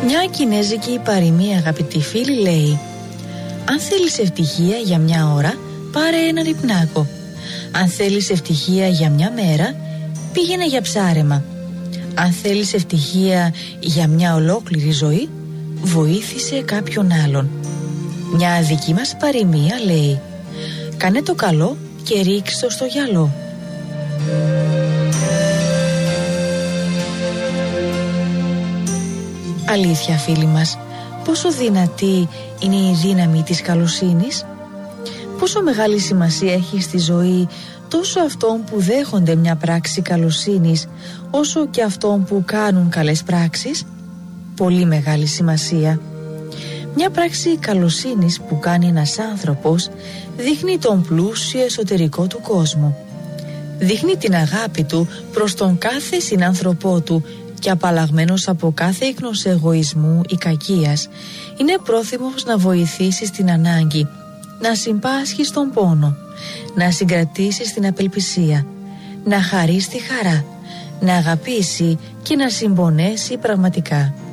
Μια κινέζικη παροιμία, αγαπητοί φίλοι, λέει: αν θέλεις ευτυχία για μια ώρα, πάρε έναν υπνάκο. Αν θέλεις ευτυχία για μια μέρα, πήγαινε για ψάρεμα. Αν θέλεις ευτυχία για μια ολόκληρη ζωή, βοήθησε κάποιον άλλον. Μια δική μας παροιμία λέει: κάνε το καλό και ρίξ' το στο γυαλό. Αλήθεια, φίλοι μας, πόσο δυνατή είναι η δύναμη της καλοσύνης. Πόσο μεγάλη σημασία έχει στη ζωή τόσο αυτών που δέχονται μια πράξη καλοσύνης, όσο και αυτών που κάνουν καλές πράξεις. Πολύ μεγάλη σημασία. Μια πράξη καλοσύνης που κάνει ένας άνθρωπος δείχνει τον πλούσιο εσωτερικό του κόσμο. Δείχνει την αγάπη του προς τον κάθε συνάνθρωπό του και απαλλαγμένος από κάθε ίχνος εγωισμού ή κακίας, είναι πρόθυμος να βοηθήσει στην ανάγκη, να συμπάσχει στον πόνο, να συγκρατήσει στην απελπισία, να χαρεί στη χαρά, να αγαπήσει και να συμπονέσει πραγματικά.